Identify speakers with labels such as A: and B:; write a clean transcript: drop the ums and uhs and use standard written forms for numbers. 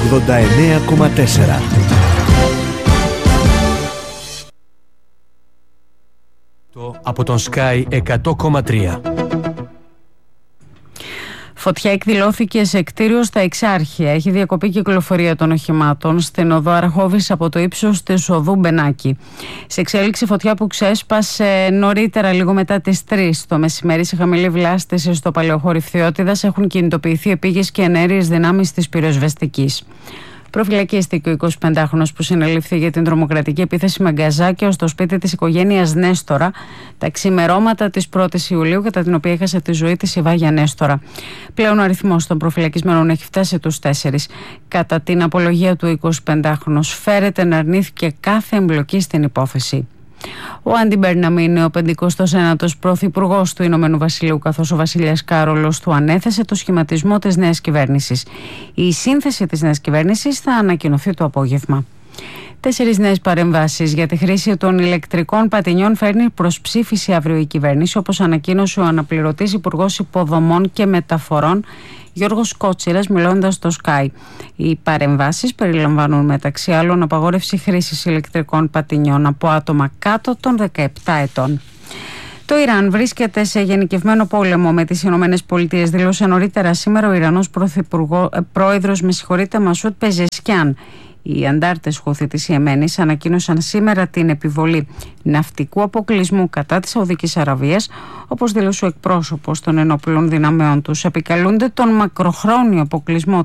A: 89,4. Από τον Sky 100,3.
B: Φωτιά εκδηλώθηκε σε κτίριο στα Εξάρχεια. Έχει διακοπεί κυκλοφορία των οχημάτων στην οδό Αραχώβης από το ύψος της οδού Μπενάκη. Σε εξέλιξη φωτιά που ξέσπασε νωρίτερα, λίγο μετά τις 3 το μεσημέρι, σε χαμηλή βλάστηση στο Παλαιοχώρι Φθιώτιδας, έχουν κινητοποιηθεί επίγειες και ενέργειες δυνάμεις της πυροσβεστικής. Προφυλακίστηκε ο 25χρονος που συνελήφθη για την τρομοκρατική επίθεση με γκαζάκια στο σπίτι της οικογένειας Νέστορα τα ξημερώματα της 1ης Ιουλίου, κατά την οποία έχασε τη ζωή της η Βάγια Νέστορα. Πλέον ο αριθμός των προφυλακισμένων έχει φτάσει τους 4. Κατά την απολογία του 25χρονος φέρεται να αρνήθηκε κάθε εμπλοκή στην υπόθεση. Ο Άντι Μπέρναμ είναι ο 59ος πρωθυπουργός του Ηνωμένου Βασιλείου, καθώς ο βασιλιάς Κάρολος του ανέθεσε το σχηματισμό της νέας κυβέρνησης. Η σύνθεση της νέας κυβέρνησης θα ανακοινωθεί το απόγευμα. 4 νέες παρεμβάσεις για τη χρήση των ηλεκτρικών πατινιών φέρνει προς ψήφιση αύριο η κυβέρνηση, όπως ανακοίνωσε ο αναπληρωτής Υπουργός Υποδομών και Μεταφορών Γιώργος Κότσιρας, μιλώντας στο Sky. Οι παρεμβάσεις περιλαμβάνουν μεταξύ άλλων απαγόρευση χρήσης ηλεκτρικών πατινιών από άτομα κάτω των 17 ετών. Το Ιράν βρίσκεται σε γενικευμένο πόλεμο με τις Ηνωμένες Πολιτείες, δήλωσε νωρίτερα σήμερα ο Ιρανός πρόεδρος Μασούτ Πεζεσκιάν. Οι αντάρτες Χούθη της Ιεμένης ανακοίνωσαν σήμερα την επιβολή ναυτικού αποκλεισμού κατά της Σαουδικής Αραβίας, όπως δήλωσε ο εκπρόσωπος των ενόπλων δυνάμεων τους. Επικαλούνται τον μακροχρόνιο αποκλεισμό